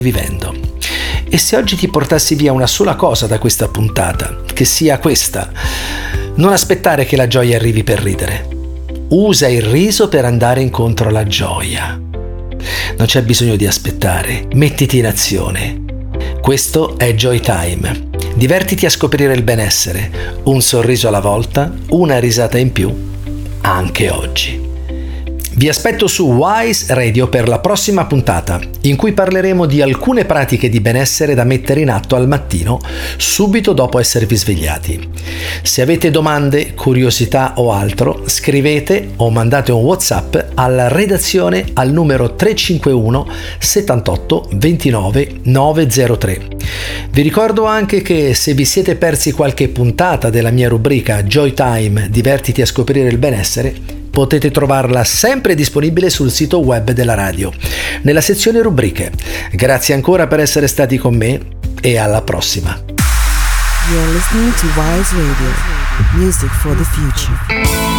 vivendo. E se oggi ti portassi via una sola cosa da questa puntata, che sia questa: non aspettare che la gioia arrivi per ridere. Usa il riso per andare incontro alla gioia. Non c'è bisogno di aspettare, mettiti in azione. Questo è Joy Time. Divertiti a scoprire il benessere, un sorriso alla volta, una risata in più, anche oggi. Vi aspetto su Wise Radio per la prossima puntata, in cui parleremo di alcune pratiche di benessere da mettere in atto al mattino, subito dopo esservi svegliati. Se avete domande, curiosità o altro, scrivete o mandate un WhatsApp alla redazione al numero 351 78 29 903. Vi ricordo anche che se vi siete persi qualche puntata della mia rubrica Joy Time, divertiti a scoprire il benessere, potete trovarla sempre disponibile sul sito web della radio, nella sezione rubriche. Grazie ancora per essere stati con me e alla prossima. You're listening to Wise Radio, music for the future.